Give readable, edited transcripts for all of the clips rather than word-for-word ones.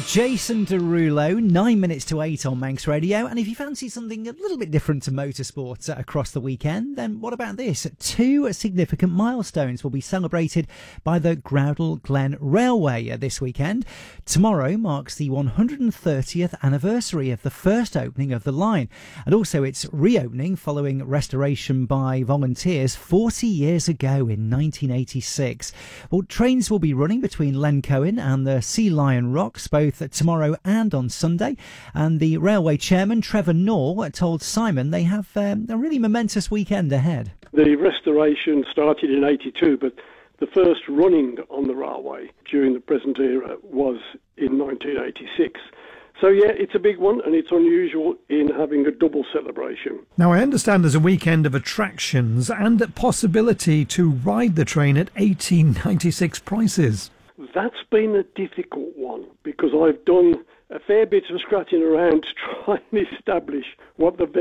Jason Derulo, 9 minutes to 8 on Manx Radio. And if you fancy something a little bit different to motorsport across the weekend, then what about this? 2 significant milestones will be celebrated by the Groudle Glen Railway this weekend. Tomorrow marks the 130th anniversary of the first opening of the line, and also its reopening following restoration by volunteers 40 years ago in 1986. Well, trains will be running between Lencowen and the Sea Lion Rocks, both tomorrow and on Sunday, and the railway chairman Trevor Nall told Simon they have a really momentous weekend ahead. The restoration started in 82, but the first running on the railway during the present era was in 1986. So yeah, it's a big one, and it's unusual in having a double celebration. Now, I understand there's a weekend of attractions and a possibility to ride the train at 1896 prices. That's been a difficult one, because I've done a fair bit of scratching around to try and establish what the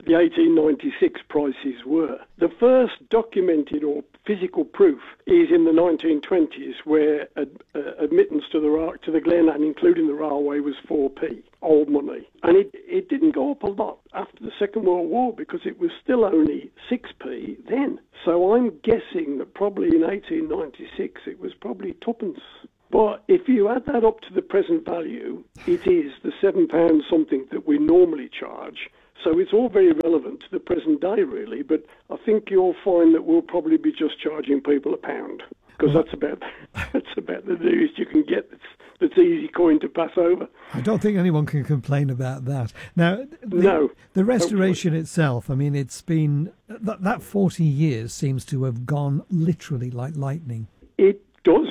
1896 prices were. The first documented or physical proof is in the 1920s, where admittance to the Glen, and including the railway, was 4p, old money. And it didn't go up a lot after the Second World War, because it was still only 6p then. So I'm guessing that probably in 1896 it was probably twopence. But if you add that up to the present value, it is the £7 something that we normally charge. So it's all very relevant to the present day, really. But I think you'll find that we'll probably be just charging people £1, because that's about the nearest you can get that's easy coin to pass over. I don't think anyone can complain about that. Now, the restoration itself, I mean, it's been that 40 years seems to have gone literally like lightning. It does,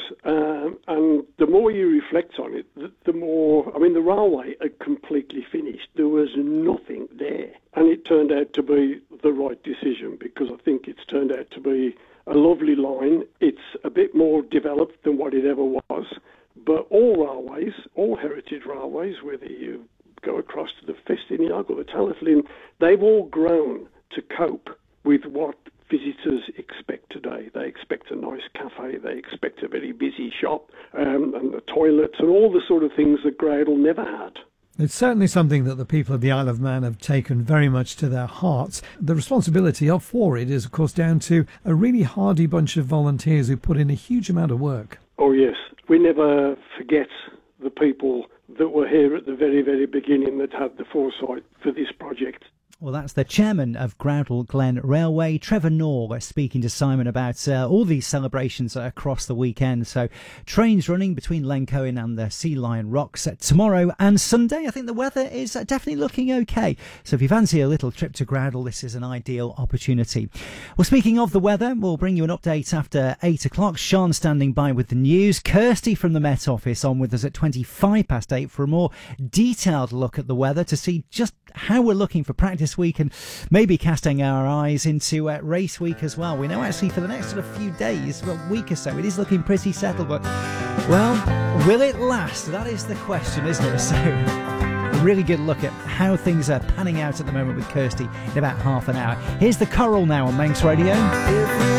and the more you reflect on it, the more... I mean, the railway had completely finished. There was nothing there. And it turned out to be the right decision, because I think it's turned out to be a lovely line. It's a bit more developed than what it ever was. But all railways, all heritage railways, whether you go across to the Festiniog or the Talyllyn, they've all grown to cope with what visitors expect today. They expect a nice cafe, they expect a very busy shop, and the toilets and all the sort of things that Groudle never had. It's certainly something that the people of the Isle of Man have taken very much to their hearts. The responsibility for it is, of course, down to a really hardy bunch of volunteers who put in a huge amount of work. Oh yes, we never forget the people that were here at the very, very beginning that had the foresight for this project. Well, that's the chairman of Groudle Glen Railway, Trevor Nall, speaking to Simon about all these celebrations across the weekend. So trains running between Lencowen and the Sea Lion Rocks tomorrow and Sunday. I think the weather is definitely looking okay. So if you fancy a little trip to Groudle, this is an ideal opportunity. Well, speaking of the weather, we'll bring you an update after 8 o'clock. Sean standing by with the news. Kirsty from the Met Office on with us at 8:25 for a more detailed look at the weather to see just how we're looking for practice week and maybe casting our eyes into race week as well. We know actually for the next sort of few days, well, week or so, it is looking pretty settled, but, well, will it last? That is the question, isn't it? So a really good look at how things are panning out at the moment with Kirsty in about half an hour. Here's the Coral now on Manx Radio.